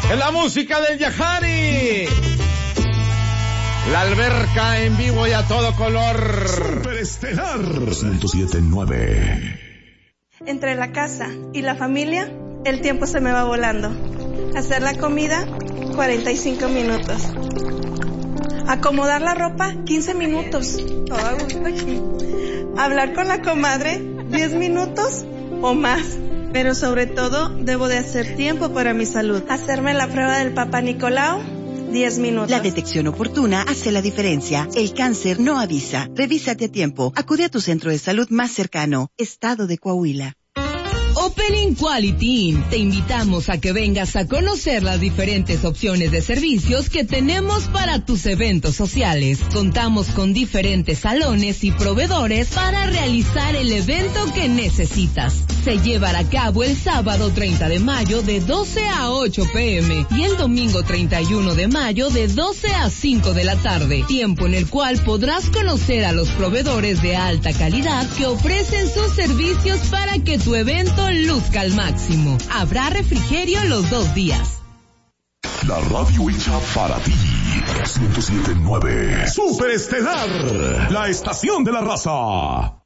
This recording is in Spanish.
En la música del Yajari. La alberca en vivo y a todo color. Superestelar 107.9. Entre la casa y la familia, el tiempo se me va volando. Hacer la comida, 45 minutos. Acomodar la ropa, 15 minutos. Todo a gusto aquí. Hablar con la comadre, 10 minutos o más. Pero sobre todo, debo de hacer tiempo para mi salud. Hacerme la prueba del Papá Nicolau, 10 minutos. La detección oportuna hace la diferencia. El cáncer no avisa. Revísate a tiempo. Acude a tu centro de salud más cercano. Estado de Coahuila. Opening Quality Inn. Te invitamos a que vengas a conocer las diferentes opciones de servicios que tenemos para tus eventos sociales. Contamos con diferentes salones y proveedores para realizar el evento que necesitas. Se llevará a cabo el sábado 30 de mayo de 12 a 8 p.m. y el domingo 31 de mayo de 12 a 5 de la tarde. Tiempo en el cual podrás conocer a los proveedores de alta calidad que ofrecen sus servicios para que tu evento luzca al máximo. Habrá refrigerio los 2 días. La radio hecha para ti. 107.9. Superestelar, la estación de la raza.